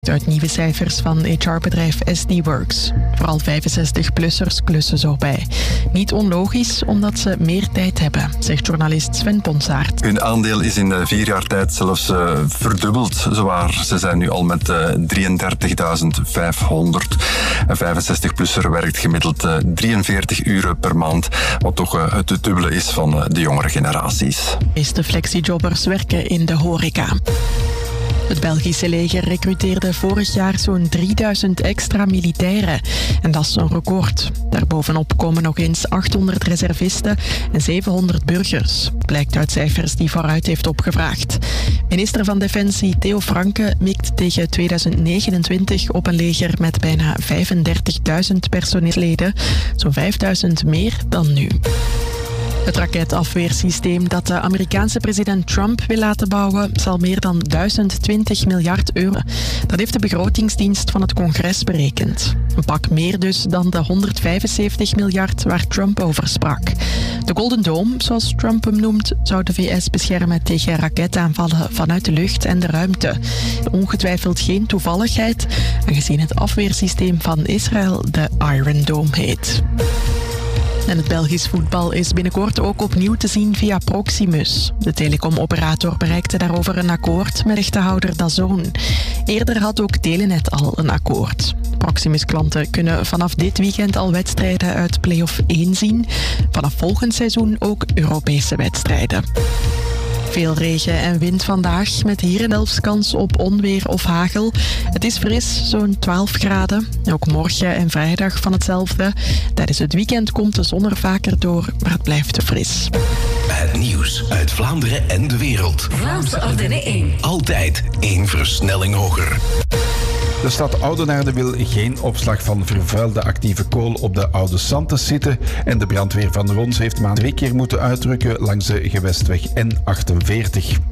Uit nieuwe cijfers van HR-bedrijf SD Works. Vooral 65-plussers klussen zo bij. Niet onlogisch, omdat ze meer tijd hebben, zegt journalist Sven Ponsaert. Hun aandeel is in 4 jaar tijd zelfs verdubbeld, zowaar. Ze zijn nu al met 33.500. Een 65-plusser werkt gemiddeld 43 uur per maand, wat toch het dubbele is van de jongere generaties. De meeste flexijobbers werken in de horeca. Het Belgische leger recruteerde vorig jaar zo'n 3000 extra militairen. En dat is een record. Daarbovenop komen nog eens 800 reservisten en 700 burgers. Blijkt uit cijfers die Vooruit heeft opgevraagd. Minister van Defensie Theo Franke mikt tegen 2029 op een leger met bijna 35.000 personeelsleden. Zo'n 5.000 meer dan nu. Het raketafweersysteem dat de Amerikaanse president Trump wil laten bouwen zal meer dan 1020 miljard euro. Dat heeft de begrotingsdienst van het congres berekend. Een pak meer dus dan de 175 miljard waar Trump over sprak. De Golden Dome, zoals Trump hem noemt, zou de VS beschermen tegen raketaanvallen vanuit de lucht en de ruimte. Ongetwijfeld geen toevalligheid, aangezien het afweersysteem van Israël de Iron Dome heet. En het Belgisch voetbal is binnenkort ook opnieuw te zien via Proximus. De telecomoperator bereikte daarover een akkoord met rechtenhouder DAZN. Eerder had ook Telenet al een akkoord. Proximus-klanten kunnen vanaf dit weekend al wedstrijden uit play-off 1 zien. Vanaf volgend seizoen ook Europese wedstrijden. Veel regen en wind vandaag, met hier en zelfs kans op onweer of hagel. Het is fris, zo'n 12 graden. Ook morgen en vrijdag van hetzelfde. Tijdens het weekend komt de zon er vaker door, maar het blijft te fris. Het nieuws uit Vlaanderen en de wereld. Vlaamse Ardennen 1. Altijd 1 versnelling hoger. De stad Oudenaarde wil geen opslag van vervuilde actieve kool op de Oude Santes zitten en de brandweer van Rons heeft maand 2 keer moeten uitrukken langs de gewestweg N48.